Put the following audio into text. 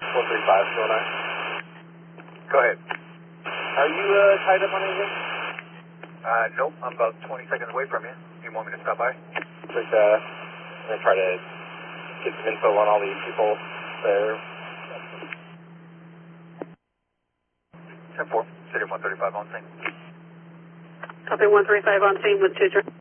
Go ahead. Are you tied up on anything? Nope, I'm about 20 seconds away from you. You want me to stop by? I'm going to try to get some info on all these people there. 10-4, City 135 on scene. Copy 135 on scene with 2.